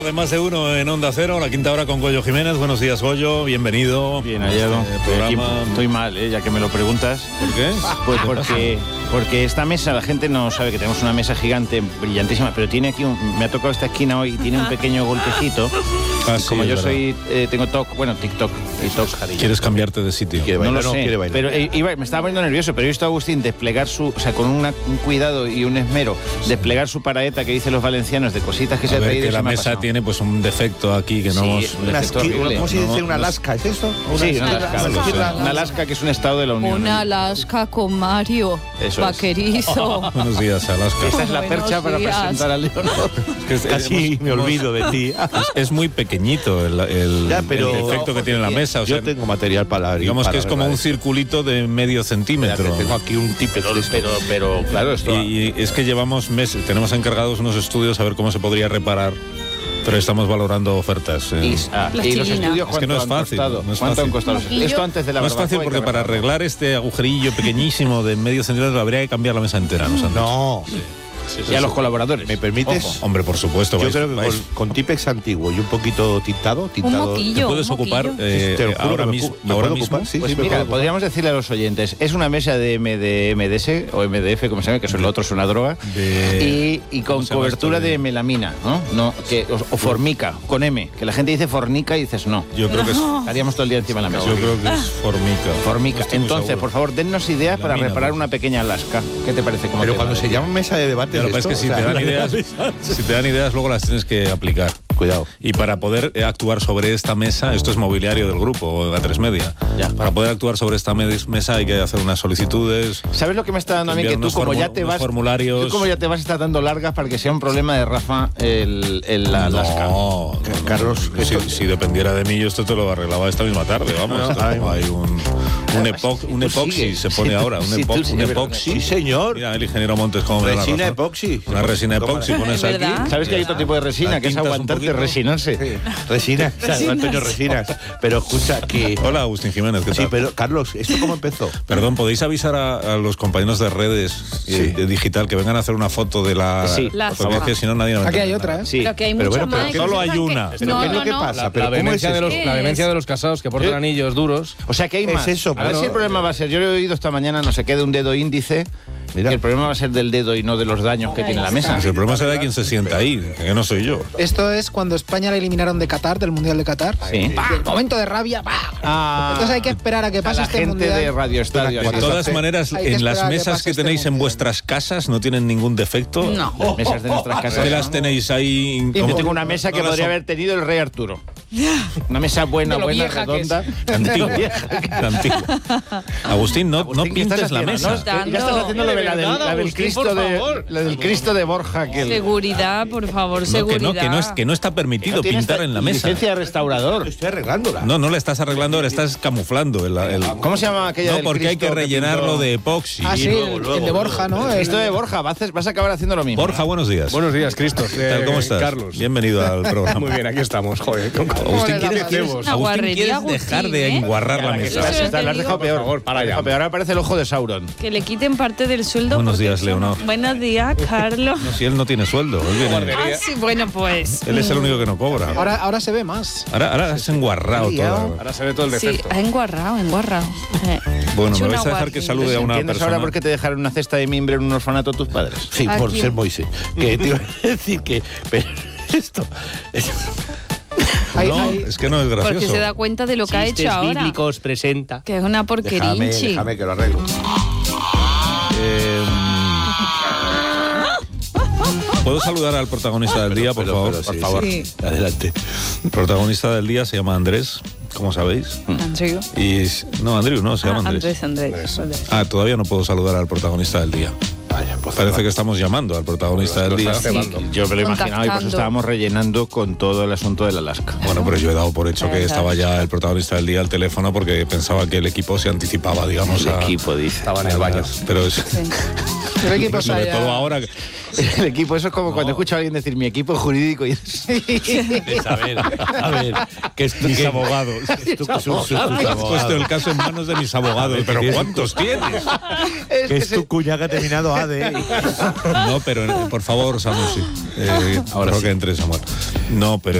De más de uno en Onda Cero, la quinta hora con Goyo Jiménez. Buenos días, Goyo, bienvenido. Bien hallado. Programa... Estoy mal, ya que me lo preguntas. ¿Por qué? Pues porque esta mesa, la gente no sabe que tenemos una mesa gigante, brillantísima, pero tiene aquí me ha tocado esta esquina hoy y tiene un pequeño golpecito. Sí, como yo soy, tengo TikTok y TOC. ¿Quieres cambiarte de sitio? No lo sé, pero me estaba poniendo nervioso, pero he visto a Agustín desplegar con un cuidado y un esmero, desplegar su paraeta que dicen los valencianos de cositas que se ha traído. Que la mesa tiene pues un defecto aquí que no hemos... ¿Cómo se dice? ¿Una Alaska? ¿Es esto? Sí, una Alaska que es un estado de la Unión. Una Alaska con Mario Vaquerizo. Buenos días, Alaska. Esta es la percha para presentar a Leonor. Casi me olvido de ti. Es muy pequeñito el efecto que tiene la mesa. O sea, yo tengo material para... Digamos que es como un circulito de medio centímetro. Tengo aquí un tipe. Pero claro, esto... Y es que llevamos meses, tenemos encargados unos estudios a ver cómo se podría reparar. Pero estamos valorando ofertas. Y los estudios, es que no es fácil. ¿Cuánto han costado? Esto antes de la No es fácil porque para arreglar este agujerillo pequeñísimo de medio centímetro habría que cambiar la mesa entera. No. Y a los colaboradores. ¿Me permites? Ojo. Hombre, por supuesto. Yo creo que con Tipex antiguo y un poquito tintado. Un moquillo. ¿Te puedes ocupar ahora mismo? Sí, pues mira, podríamos decirle a los oyentes, es una mesa de MDS o MDF, como se llama, que eso lo otro es una droga, y con cobertura de melamina, ¿no? O formica, con M, que la gente dice fornica y dices no. Yo creo que estaríamos todo el día encima de la mesa. Yo creo que es formica. Formica. Entonces, por favor, dennos ideas para reparar una pequeña Alaska. ¿Qué te parece? Pero cuando se llama mesa de debate... Lo que pasa es que si te dan ideas, luego las tienes que aplicar. Cuidado. Y para poder actuar sobre esta mesa, esto es mobiliario del grupo, A3 Media. Para poder actuar sobre esta mesa hay que hacer unas solicitudes. ¿Sabes lo que me está dando a mí? Que tú como ya te vas, estás dando largas para que sea un problema de Rafa la Alaska. No, Carlos, si dependiera de mí, yo esto te lo arreglaba esta misma tarde, vamos. Hay un epoxi se pone ahora, un epoxi. Sí, señor. Mira, el ingeniero Montes cómo me da la resina razón. epoxi. Una resina epoxi pones aquí. ¿Sabes que hay otro tipo de resina que es aguantarte resinarse? Sí. Resina, Antonio Resinas. Pero escucha que... Hola, Agustín Jiménez, ¿qué tal? Sí, pero Carlos, ¿esto cómo empezó? Perdón, ¿podéis avisar a los compañeros de redes de digital que vengan a hacer una foto de la... Sí, por favor, que si no nadie... Aquí hay otra, ¿eh? Sí. Pero que hay mucho más. Pero solo hay una. ¿Pero qué es lo que pasa? La vehemencia de los casados que portan anillos duros. O sea que hay más. Es eso, a ver si el problema va a ser... Yo lo he oído esta mañana, no sé qué, de un dedo índice. Mira. Que el problema va a ser del dedo y no de los daños que tiene la mesa. Pues el problema será de quien se sienta ahí, que no soy yo. Esto es cuando España la eliminaron de Qatar, del Mundial de Qatar. Sí. Momento de rabia. Entonces hay que esperar a que pase este Mundial. La gente de Radio Estadio. De todas maneras, en las mesas que tenéis en vuestras casas no tienen ningún defecto. No. Las mesas de nuestras casas. ¿Qué las tenéis ahí? Yo tengo una mesa que podría haber tenido el rey Arturo. Una mesa buena, redonda. Antigua. Agustín, no pintes la mesa. Ya estás haciendo lo de la del Cristo de Borja. Seguridad, por favor, seguridad. Que no está permitido pintar en la mesa. Licencia de restaurador. Estoy arreglándola. No la estás arreglando, la estás camuflando. ¿Cómo se llama aquella? No, del porque hay Cristo que rellenarlo de epoxi. Sí, el de Borja, ¿no? Esto de Borja, vas a acabar haciendo lo mismo. Borja, buenos días. Buenos días, Cristo. ¿Qué tal, cómo estás? Carlos. Bienvenido al programa. Muy bien, aquí estamos, joder. Agustín, ¿quieres dejar de enguarrar la mesa? La has dejado peor. Por favor, para ya. Ahora aparece el ojo de Sauron. Que le quiten parte del sueldo. Buenos días, Leonor. Buenos días, Carlos. No, si él no tiene sueldo. Sí, bueno, pues. Él es el único que no cobra. Ahora se ve más. Ahora has enguarrado todo. Ahora se ve todo el defecto. Sí, ha enguarrado. Bueno, me vais a dejar que salude a una ¿Entiendes persona. ahora por qué te dejaron una cesta de mimbre en un orfanato tus padres? Sí, por ser Moisés. Que te iba a decir que... Pero esto... Es que no es gracioso. Porque se da cuenta de lo que ha hecho ahora. Bíblicos presenta. Que es una porquerinchi. Déjame que lo arreglo. ¿Puedo saludar al protagonista del día, por favor? Por Sí, favor, sí. adelante. El protagonista del día se llama Andrés, como sabéis. Andrew. Andrew, no, se llama Andrés. Andrés. Todavía no puedo saludar al protagonista del día. Vaya, pues Parece que estamos llamando al protagonista del día. Yo me lo imaginaba y por eso estábamos rellenando con todo el asunto del Alaska. Bueno, pero yo he dado por hecho que estaba ya el protagonista del día al teléfono porque pensaba que el equipo se anticipaba, digamos. El equipo, dice. Estaba en el baño. Pero es... El equipo sobre todo ahora... El equipo, eso es como cuando escucho a alguien decir mi equipo jurídico y a ver, que es Mis abogados. Has puesto el caso en manos de mis abogados. ¿Pero cuántos tienes? que es tu cuña que ha terminado ADE. No, pero por favor, Samuel, sí. Ahora sí que entre, Samuel. No, pero